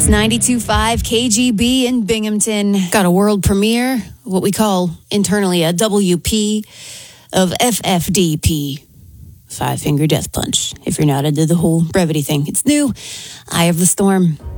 It's 92.5 KGB in Binghamton. Got a world premiere, what we call internally a WP of FFDP. Five Finger Death Punch. If you're not into the whole brevity thing, it's new. Eye of the Storm.